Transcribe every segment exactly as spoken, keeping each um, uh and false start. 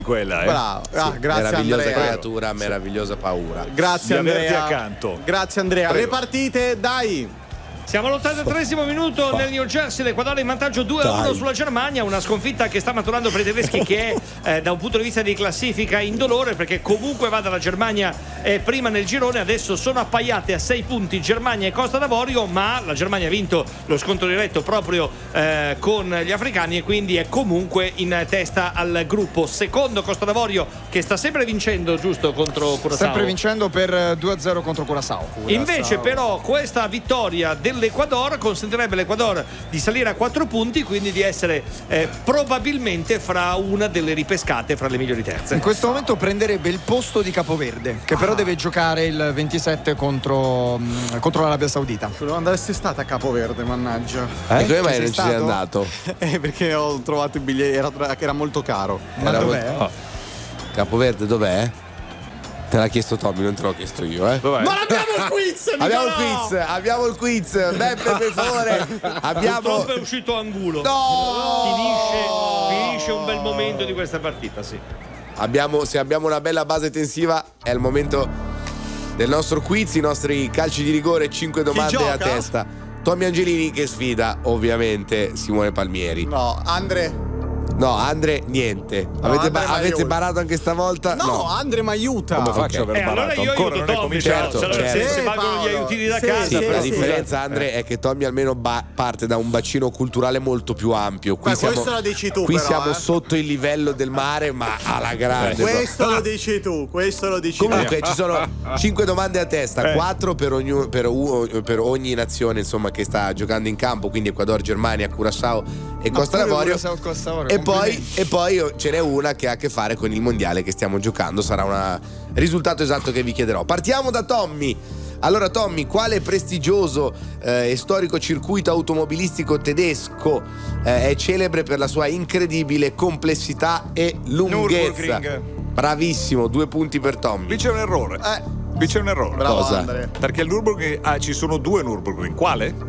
quella, eh. Bravo. Ah, Sì, grazie meravigliosa Andrea. creatura, meravigliosa paura. Grazie Di averti Andrea. accanto. Grazie Andrea. Prego. Le partite, dai. Siamo all'ottantatreesimo minuto nel New Jersey, l'Equador in vantaggio due a uno sulla Germania, una sconfitta che sta maturando per i tedeschi che è eh, da un punto di vista di classifica indolore, perché comunque vada la Germania è prima nel girone, adesso sono appaiate a sei punti Germania e Costa d'Avorio, ma la Germania ha vinto lo scontro diretto proprio eh, con gli africani e quindi è comunque in testa al gruppo. Secondo Costa d'Avorio che sta sempre vincendo, giusto, contro Curaçao. Sempre vincendo per due a zero contro Curaçao. Invece però questa vittoria dell'Equador consentirebbe all'Equador di salire a quattro punti, quindi di essere eh, probabilmente fra una delle ripescate fra le migliori terze. In questo momento prenderebbe il posto di Capoverde, che però deve giocare il ventisette contro, mh, contro l'Arabia Saudita. Volevo andare stata a Capoverde, mannaggia. E come mai Ci sei non ci sei stato? andato? Eh, perché ho trovato il biglietto, era, era molto caro. Ma Era dov'è? molto- Capoverde dov'è? Te l'ha chiesto Tommy, non te l'ho chiesto io, eh. Dov'è? Ma abbiamo il quiz! Abbiamo il Nicolò! quiz, abbiamo il quiz. Beppe, per favore. Abbiamo. Purtroppo è uscito Angulo. No! Finisce, finisce un bel momento di questa partita, sì. Abbiamo, se abbiamo una bella base tensiva, è il momento del nostro quiz, i nostri calci di rigore, cinque domande gioca? a testa. Tommy Angelini che sfida ovviamente Simone Palmieri. No, Andre. No, Andre niente. avete, Andre ba- mi avete aiuta. barato anche stavolta? No, Andre mi aiuta. Come faccio Ok. a aver E allora barato? io Ancora aiuto non è Tommy, cominciato. certo, certo. se, se Sì, valgono gli Paolo. aiutini da Sì, casa. Sì, sì, la sì. differenza, Andre, è che Tommy almeno ba- parte da un bacino culturale molto più ampio. Qui Beh, siamo, questo lo dici tu, qui però, siamo eh. sotto il livello del mare, ma alla grande. Questo lo dici tu, questo lo dici Comunque tu. ci sono cinque domande a testa, Eh. quattro per ogni, per, u- per ogni nazione insomma che sta giocando in campo, quindi Ecuador, Germania, Curaçao e Costa pure d'Avorio. Curaçao, Costa d'Avorio, E poi, complimenti. e poi ce n'è una che ha a che fare con il mondiale che stiamo giocando, sarà un risultato esatto che vi chiederò. Partiamo da Tommy. Allora Tommy, quale prestigioso eh, e storico circuito automobilistico tedesco eh, è celebre per la sua incredibile complessità e lunghezza? Nürburgring. Bravissimo, due punti per Tommy. Qui c'è un errore. Eh, Qui c'è un errore. bravo Cosa? Andre. Perché il Nürburgring, ah, ci sono due Nürburgring. Quale?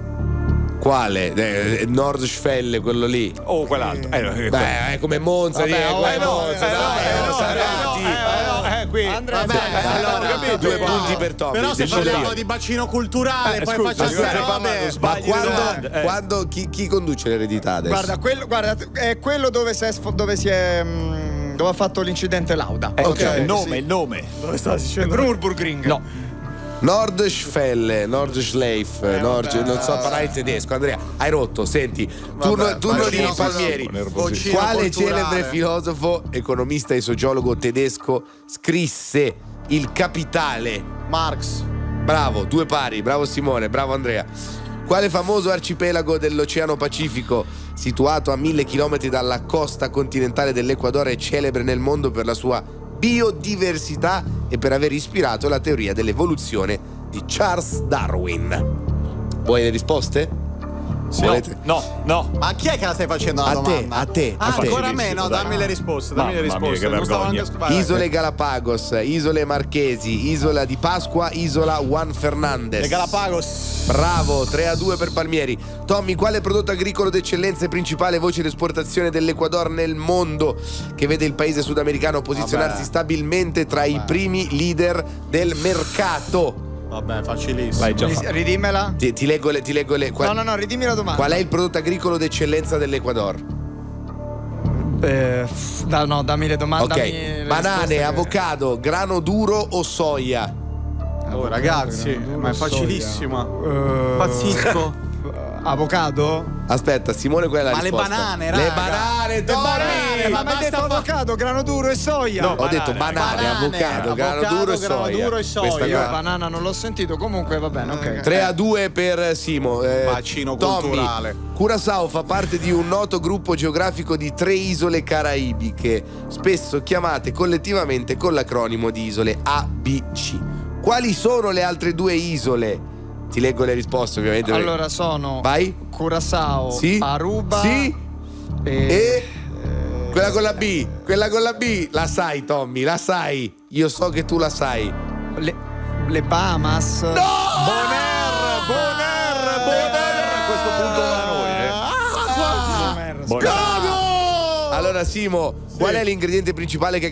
Quale? Eh, Nordschwelle, quello lì. O quell'altro? Eh, eh, Beh, è come Monza, Vabbè, lì, è oh, come eh, no, Monza, eh, dai, no, eh, oh, no, salvati. eh, no, eh, qui. Andrea, Vabbè, aspetta, allora, capito, due qua. punti per Tommy. Però se decido parliamo io. di bacino culturale, Eh, poi scusa, facciamo scusa, queste stai parlando, robe. Ma sbagli le quando, domande, eh. quando chi, chi conduce l'eredità adesso? Guarda, quello, guarda, è quello dove si è, sfo- dove si è mh, dove ha fatto l'incidente Lauda. Eh, Ok, il sì. nome, il nome. Dove sta dicendo? Nürburgring. No. Nordschwelle, Nordschleif, Nord, non so parlare in tedesco. Andrea, hai rotto, senti. Turno, Vabbè, turno bacino di Palmieri. Bacino Quale culturale. celebre filosofo, economista e sociologo tedesco scrisse Il Capitale? Marx. Bravo, due pari, bravo Simone, bravo Andrea. Quale famoso arcipelago dell'Oceano Pacifico, situato a mille chilometri dalla costa continentale dell'Equador, è celebre nel mondo per la sua biodiversità e per aver ispirato la teoria dell'evoluzione di Charles Darwin? Vuoi le risposte? Volete? No, no. Ma a chi è che la stai facendo la A te, domanda? a te, Ah, a te. ancora a me? No, Dai. dammi le risposte, dammi le Mamma mia, risposte. che Non stavo vergogna. neanche- vai, Isole Galapagos, Isole Marchesi, Isola di Pasqua, Isola Juan Fernandez. Le Galapagos. Bravo, tre a due per Palmieri. Tommy, quale prodotto agricolo d'eccellenza e principale voce d'esportazione dell'Equador nel mondo, che vede il paese sudamericano posizionarsi Vabbè. stabilmente tra i Vabbè. primi leader del mercato? Vabbè, facilissimo. L'hai già Ris- fatto. Ridimmela. Ti, ti leggo le, ti leggo le qual, No, no, no, ridimmi la domanda. qual è il prodotto agricolo d'eccellenza dell'Equador? Eh, f- no, no, dammi le domande. dammi Ok, le banane, risposte che- avocado, grano duro o soia? Oh, ragazzi, Grano duro, ma è soia. facilissima. Eh, Pazzisco. Avocado? Aspetta, Simone, qual è la Ma le risposta? banane, Le raga. banane, Le Tommy! banane, ma ma mi hai detto basta- avocado, grano duro e soia. No, Ho detto banane, banane, banane, avocado, grano avocado, duro e grano soia. duro e soia. Questa Io qua. banana non l'ho sentito, comunque va bene, ok. tre a due per Simo. Eh, Bacino Tommy, culturale. Curaçao fa parte di un noto gruppo geografico di tre isole caraibiche, spesso chiamate collettivamente con l'acronimo di isole A B C. Quali sono le altre due isole? Ti leggo le risposte, ovviamente. Allora sono Vai. Curaçao, Sì. Aruba Sì. e, E quella con la B, quella con la B, la sai Tommy, la sai. Io so che tu la sai. le, le Bahamas. No! Bonaire, Bonaire, Bonaire. A questo punto da noi, eh. Bonaire, Bonaire. Allora Allora, Simo, qual è l'ingrediente principale che